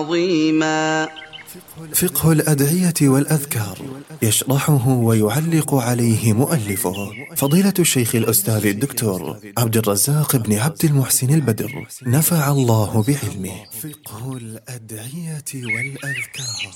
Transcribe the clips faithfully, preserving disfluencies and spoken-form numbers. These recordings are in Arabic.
عظيما. فقه الأدعية والأذكار يشرحه ويعلق عليه مؤلفه فضيلة الشيخ الأستاذ الدكتور عبد الرزاق بن عبد المحسن البدر، نفع الله بعلمه. فقه الأدعية والأذكار.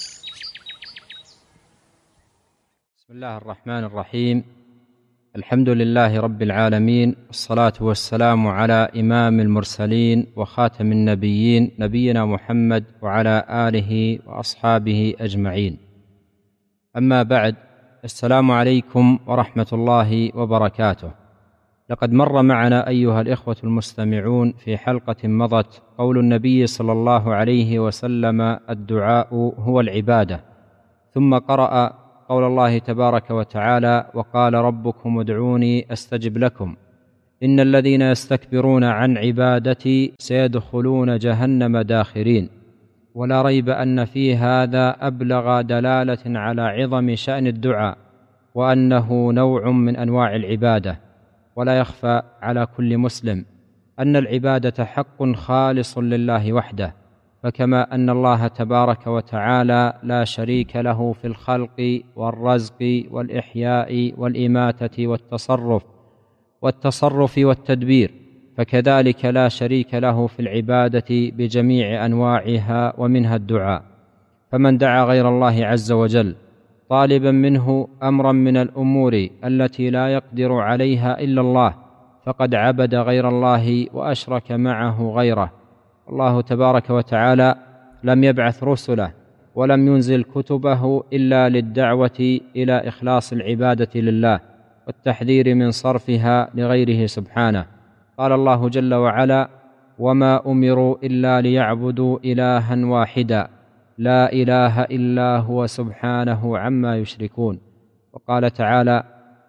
بسم الله الرحمن الرحيم. الحمد لله رب العالمين، والصلاة والسلام على إمام المرسلين وخاتم النبيين نبينا محمد وعلى آله وأصحابه أجمعين. أما بعد، السلام عليكم ورحمة الله وبركاته. لقد مر معنا أيها الإخوة المستمعون في حلقة مضت قول النبي صلى الله عليه وسلم: الدعاء هو العبادة. ثم قرأ قول الله تبارك وتعالى: وقال ربكم ادعوني أستجب لكم إن الذين يستكبرون عن عبادتي سيدخلون جهنم داخرين. ولا ريب أن في هذا أبلغ دلالة على عظم شأن الدعاء، وأنه نوع من أنواع العبادة. ولا يخفى على كل مسلم أن العبادة حق خالص لله وحده، فكما أن الله تبارك وتعالى لا شريك له في الخلق والرزق والإحياء والإماتة والتصرف والتصرف والتدبير، فكذلك لا شريك له في العبادة بجميع أنواعها ومنها الدعاء. فمن دعا غير الله عز وجل طالبا منه أمرا من الأمور التي لا يقدر عليها إلا الله فقد عبد غير الله وأشرك معه غيره. الله تبارك وتعالى لم يبعث رسله ولم ينزل كتبه إلا للدعوة إلى إخلاص العبادة لله والتحذير من صرفها لغيره سبحانه. قال الله جل وعلا: وما أمروا إلا ليعبدوا إلها واحدا لا إله إلا هو سبحانه عما يشركون. وقال تعالى: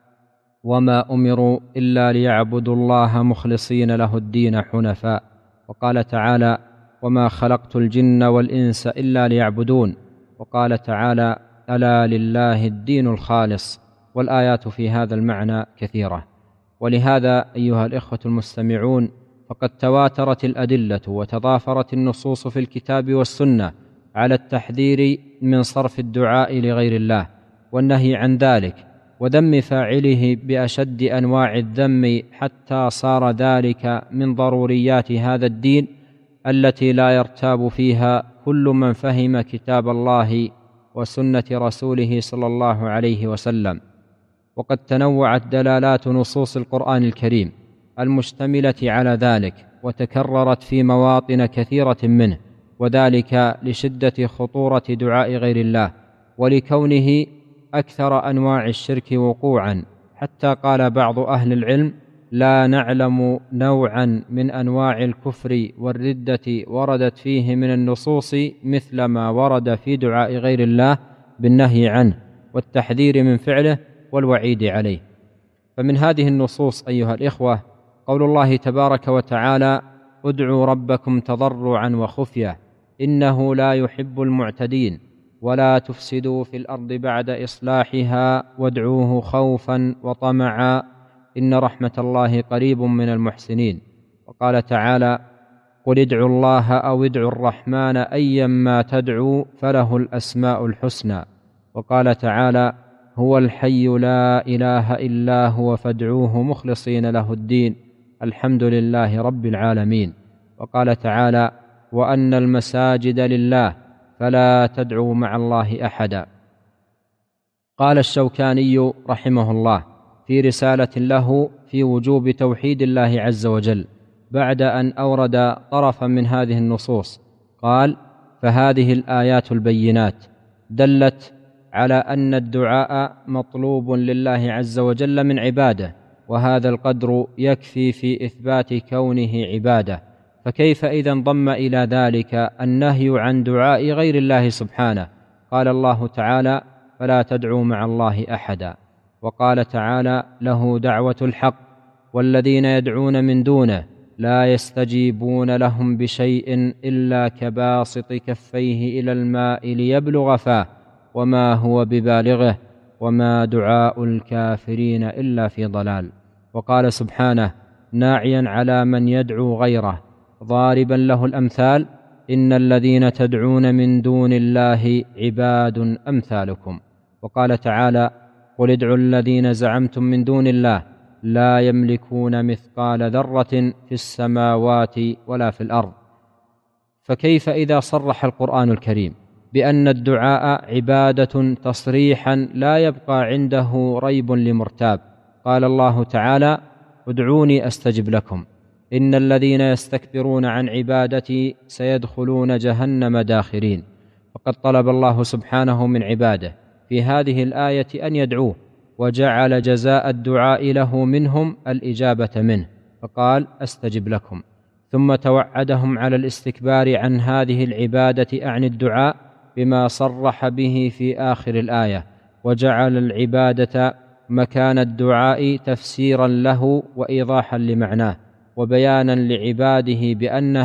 وما أمروا إلا ليعبدوا الله مخلصين له الدين حنفاء. وقال تعالى: وما خلقت الجن والإنس إلا ليعبدون. وقال تعالى: ألا لله الدين الخالص. والآيات في هذا المعنى كثيرة. ولهذا أيها الإخوة المستمعون، فقد تواترت الأدلة وتضافرت النصوص في الكتاب والسنة على التحذير من صرف الدعاء لغير الله والنهي عن ذلك وذم فاعله بأشد أنواع الذم، حتى صار ذلك من ضروريات هذا الدين التي لا يرتاب فيها كل من فهم كتاب الله وسنة رسوله صلى الله عليه وسلم. وقد تنوعت دلالات نصوص القرآن الكريم المشتملة على ذلك، وتكررت في مواطن كثيرة منه، وذلك لشدة خطورة دعاء غير الله ولكونه أكثر أنواع الشرك وقوعا، حتى قال بعض أهل العلم: لا نعلم نوعا من أنواع الكفر والردة وردت فيه من النصوص مثل ما ورد في دعاء غير الله بالنهي عنه والتحذير من فعله والوعيد عليه. فمن هذه النصوص أيها الإخوة قول الله تبارك وتعالى: ادعوا ربكم تضرعا وخفية إنه لا يحب المعتدين ولا تفسدوا في الأرض بعد إصلاحها وادعوه خوفا وطمعا إن رحمة الله قريب من المحسنين. وقال تعالى: قل ادعوا الله أو ادعوا الرحمن أيما تدعوا فله الأسماء الحسنى. وقال تعالى: هو الحي لا إله إلا هو فادعوه مخلصين له الدين الحمد لله رب العالمين. وقال تعالى: وأن المساجد لله فلا تدعوا مع الله أحدا. قال الشوكاني رحمه الله في رسالة له في وجوب توحيد الله عز وجل بعد أن أورد طرفا من هذه النصوص، قال: فهذه الآيات البينات دلت على أن الدعاء مطلوب لله عز وجل من عباده، وهذا القدر يكفي في إثبات كونه عباده. فكيف إذا انضم إلى ذلك النهي عن دعاء غير الله سبحانه؟ قال الله تعالى: فلا تدعوا مع الله أحدا. وقال تعالى: له دعوة الحق والذين يدعون من دونه لا يستجيبون لهم بشيء إلا كباسط كفيه إلى الماء ليبلغ فاه وما هو ببالغه وما دعاء الكافرين إلا في ضلال. وقال سبحانه ناعيا على من يدعو غيره ضاربا له الأمثال: إن الذين تدعون من دون الله عباد أمثالكم. وقال تعالى: قل ادعوا الذين زعمتم من دون الله لا يملكون مثقال ذرة في السماوات ولا في الأرض. فكيف إذا صرح القرآن الكريم بأن الدعاء عبادة تصريحا لا يبقى عنده ريب لمرتاب؟ قال الله تعالى: ادعوني أستجب لكم إن الذين يستكبرون عن عبادتي سيدخلون جهنم داخرين. فقد طلب الله سبحانه من عباده في هذه الآية أن يدعوه، وجعل جزاء الدعاء له منهم الإجابة منه، فقال: أستجب لكم. ثم توعدهم على الاستكبار عن هذه العبادة أعني الدعاء بما صرح به في آخر الآية، وجعل العبادة مكان الدعاء تفسيرا له وإيضاحا لمعناه وبيانا لعباده بأن